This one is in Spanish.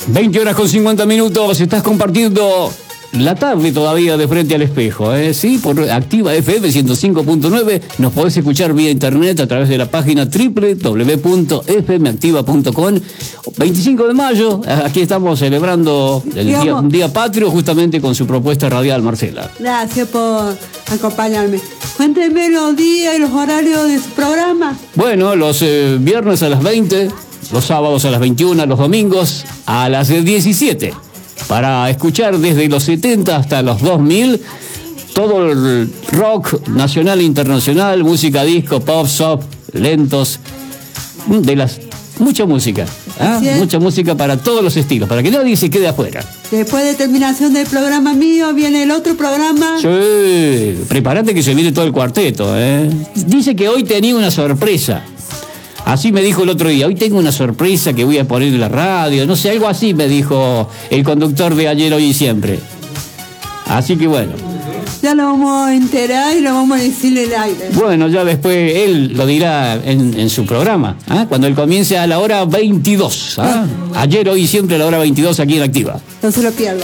20 horas con 50 minutos, estás compartiendo la tarde todavía de Frente al Espejo, sí, por Activa FM 105.9, nos podés escuchar vía internet a través de la página www.fmactiva.com. 25 de mayo, aquí estamos celebrando un día patrio justamente con su propuesta radial, Marcela. Gracias por acompañarme. Cuénteme los días y los horarios de su programa. Bueno, los viernes a las 20, los sábados a las 21, los domingos a las 17. Para escuchar desde los 70 hasta los 2000 todo el rock nacional e internacional, música disco, pop, soft, lentos, mucha música, mucha música para todos los estilos, para que nadie se quede afuera. Después de terminación del programa mío viene el otro programa. Sí, prepárate que se viene todo el cuarteto, Dice que hoy tenía una sorpresa. Así me dijo el otro día, hoy tengo una sorpresa que voy a poner en la radio, no sé, algo así me dijo el conductor de Ayer, Hoy y Siempre. Así que bueno. Ya lo vamos a enterar y lo vamos a decirle el aire. Bueno, ya después él lo dirá en su programa, cuando él comience a la hora 22. Ayer, Hoy y Siempre a la hora 22 aquí en Activa. No se lo pierda.